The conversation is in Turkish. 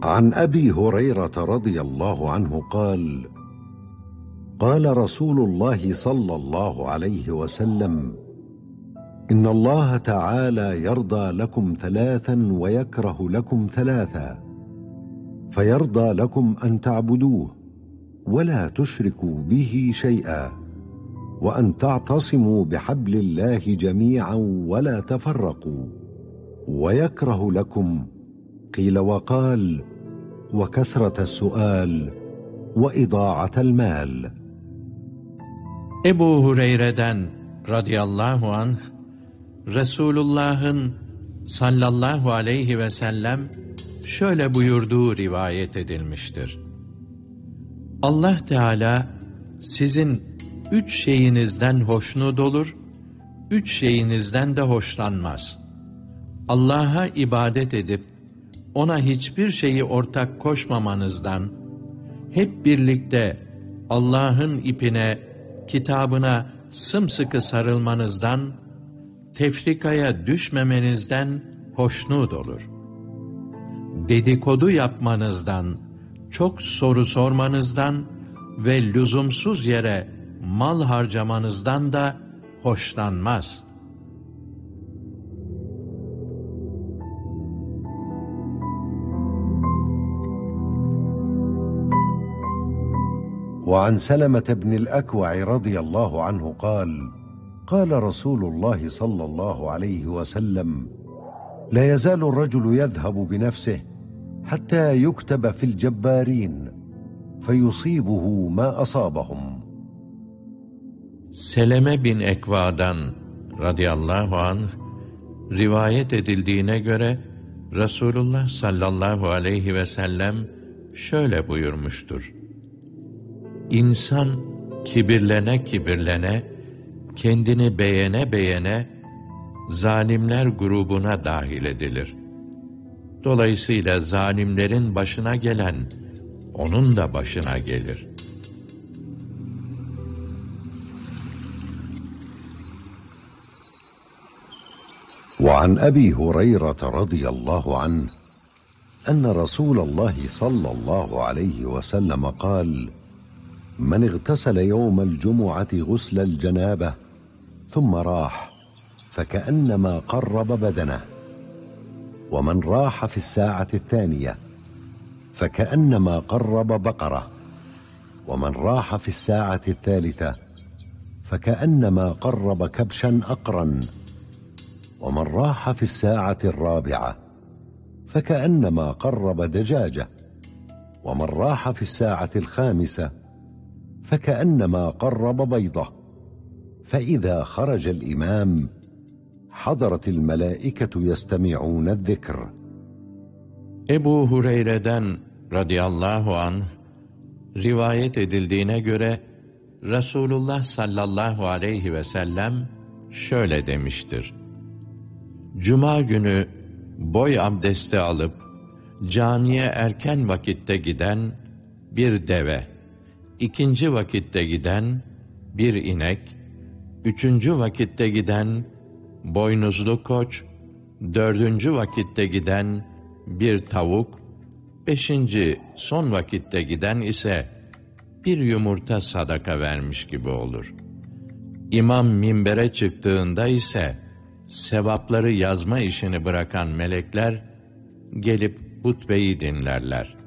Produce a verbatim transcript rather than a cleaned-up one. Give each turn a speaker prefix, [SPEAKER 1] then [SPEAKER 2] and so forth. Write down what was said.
[SPEAKER 1] عن أبي هريرة رضي الله عنه قال: قال رسول الله صلى الله عليه وسلم: إن الله تعالى يرضى لكم ثلاثا ويكره لكم ثلاثا، فيرضى لكم أن تعبدوه ولا تشركوا به شيئا، وأن تعتصموا بحبل الله جميعا ولا تفرقوا، ويكره لكم قيل وقال وكثرة السؤال وإضاعة المال.
[SPEAKER 2] Ebu Hureyre'den radıyallahu anh, Resulullah'ın sallallahu aleyhi ve sellem şöyle buyurduğu rivayet edilmiştir. Allah Teala sizin üç şeyinizden hoşnut olur, üç şeyinizden de hoşlanmaz. Allah'a ibadet edip ona hiçbir şeyi ortak koşmamanızdan, hep birlikte Allah'ın ipine, kitabına sımsıkı sarılmanızdan, tefrikaya düşmemenizden hoşnut olur. Dedikodu yapmanızdan, çok soru sormanızdan ve lüzumsuz yere mal harcamanızdan da hoşlanmaz.
[SPEAKER 1] وعن سلمة بن الأكوع رضي الله عنه قال: قال رسول الله صلى الله عليه وسلم: لا يزال الرجل يذهب بنفسه حتى يكتب في الجبارين فيصيبه ما أصابهم.
[SPEAKER 2] Seleme bin Ekva'dan radıyallahu anh rivayet edildiğine göre Resulullah sallallahu aleyhi ve sellem şöyle buyurmuştur: İnsan kibirlene kibirlene, kendini beğene beğene, zalimler grubuna dahil edilir. Dolayısıyla zalimlerin başına gelen, onun da başına gelir.
[SPEAKER 1] وعن أبي هريرة رضي الله عنه أن رسول الله صلى الله عليه وسلم قال: من اغتسل يوم الجمعة غسل الجنابة ثم راح فكأنما قرب بدنه، ومن راح في الساعة الثانية فكأنما قرب بقرة، ومن راح في الساعة الثالثة فكأنما قرب كبشا أقرا، ومن راح في الساعة الرابعة فكأنما قرب دجاجة، ومن راح في الساعة الخامسة فكأنما قرب بيضة. فإذا خرج الإمام حضرت الملائكة يستمعون الذكر.
[SPEAKER 2] Ebu Hureyre'den radıyallahu anh rivayet edildiğine göre Resulullah sallallahu aleyhi ve sellem şöyle demiştir: Cuma günü boy abdesti alıp camiye erken vakitte giden bir deve, ikinci vakitte giden bir inek, üçüncü vakitte giden boynuzlu koç, dördüncü vakitte giden bir tavuk, beşinci son vakitte giden ise bir yumurta sadaka vermiş gibi olur. İmam minbere çıktığında ise sevapları yazma işini bırakan melekler gelip hutbeyi dinlerler.